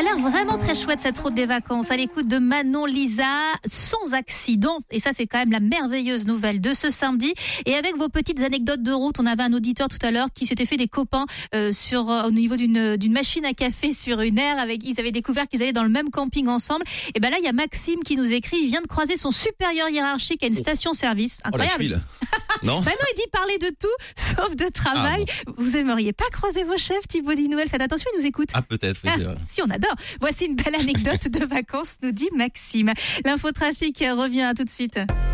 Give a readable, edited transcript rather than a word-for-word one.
a l'air vraiment très chouette cette route des vacances, à l'écoute de Manon Lisa, sans accident. Et ça, c'est quand même la merveilleuse nouvelle de ce samedi. Et avec vos petites anecdotes de route, on avait un auditeur tout à l'heure qui s'était fait des copains au niveau d'une machine à café sur une aire. Ils avaient découvert qu'ils allaient dans le même camping ensemble. Et ben là, il y a Maxime qui nous écrit, il vient de croiser son supérieur hiérarchique à une station-service. Incroyable. Non, non, il dit parler de tout, sauf de travail. Vous aimeriez pas croiser vos chefs, Thibaut Dinouel? Faites attention, ils nous écoutent. Peut-être, oui, c'est vrai. Si, on adore. Voici une belle anecdote de vacances, nous dit Maxime. L'infotrafic revient tout de suite.